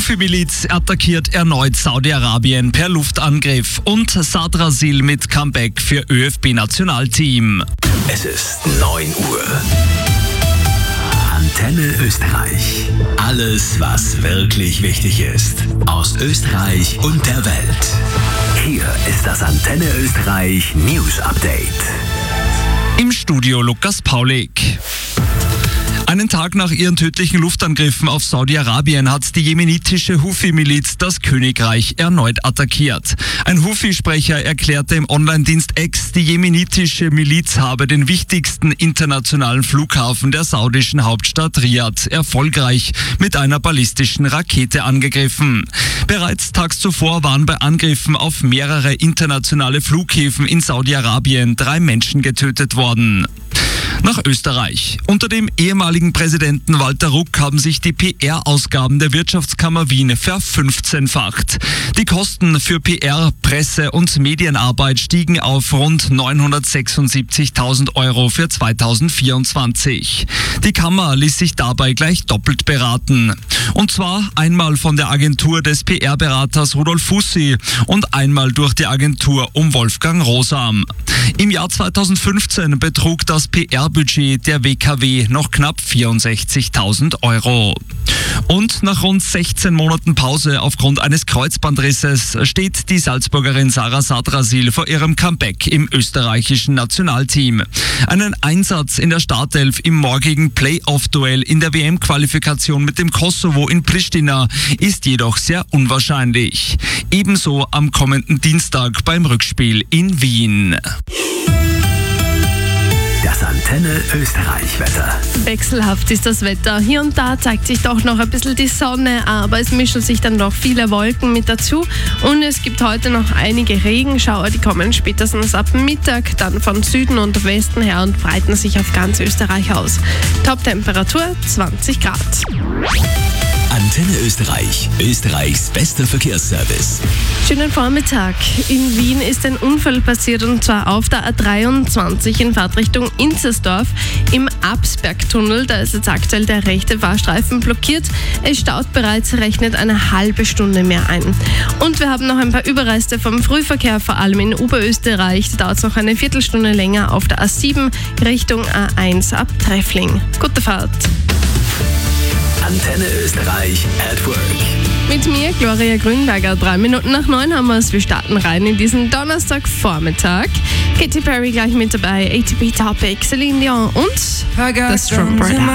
Houthi-Miliz attackiert erneut Saudi-Arabien per Luftangriff und Sadrasil mit Comeback für ÖFB-Nationalteam. Es ist 9 Uhr. Antenne Österreich. Alles, was wirklich wichtig ist. Aus Österreich und der Welt. Hier ist das Antenne Österreich News Update. Im Studio Lukas Paulik. Einen Tag nach ihren tödlichen Luftangriffen auf Saudi-Arabien hat die jemenitische Houthi-Miliz das Königreich erneut attackiert. Ein Houthi-Sprecher erklärte im Online-Dienst X, die jemenitische Miliz habe den wichtigsten internationalen Flughafen der saudischen Hauptstadt Riad erfolgreich mit einer ballistischen Rakete angegriffen. Bereits tags zuvor waren bei Angriffen auf mehrere internationale Flughäfen in Saudi-Arabien 3 Menschen getötet worden. Nach Österreich. Unter dem ehemaligen Präsidenten Walter Ruck haben sich die PR-Ausgaben der Wirtschaftskammer Wien ver15-facht. Die Kosten für PR, Presse- und Medienarbeit stiegen auf rund 976.000 Euro für 2024. Die Kammer ließ sich dabei gleich doppelt beraten. Und zwar einmal von der Agentur des PR-Beraters Rudolf Fussi und einmal durch die Agentur um Wolfgang Rosam. Im Jahr 2015 betrug das PR-Budget der WKW noch knapp 64.000 Euro. Und nach rund 16 Monaten Pause aufgrund eines Kreuzbandrisses steht die Salzburgerin Sarah Sadrasil vor ihrem Comeback im österreichischen Nationalteam. Einen Einsatz in der Startelf im morgigen Playoff-Duell in der WM-Qualifikation mit dem Kosovo in Pristina ist jedoch sehr unwahrscheinlich. Ebenso am kommenden Dienstag beim Rückspiel in Wien. Das Antenne Österreich Wetter. Wechselhaft ist das Wetter. Hier und da zeigt sich doch noch ein bisschen die Sonne, aber es mischen sich dann doch viele Wolken mit dazu. Und es gibt heute noch einige Regenschauer, die kommen spätestens ab Mittag dann von Süden und Westen her und breiten sich auf ganz Österreich aus. Top-Temperatur 20 Grad. Antenne Österreich, Österreichs bester Verkehrsservice. Schönen Vormittag. In Wien ist ein Unfall passiert und zwar auf der A23 in Fahrtrichtung Inzersdorf im Absbergtunnel. Da ist jetzt aktuell der rechte Fahrstreifen blockiert. Es staut bereits, rechnet eine halbe Stunde mehr ein. Und wir haben noch ein paar Überreste vom Frühverkehr, vor allem in Oberösterreich. Da dauert es noch eine Viertelstunde länger auf der A7 Richtung A1 ab Treffling. Gute Fahrt. Antenne Österreich at Work. Mit mir, Gloria Grünberger. 3 Minuten nach 9 haben wir es. Wir starten rein in diesen Donnerstagvormittag. Katy Perry gleich mit dabei, ATP Topic, Celine Dion und The Strong Brother.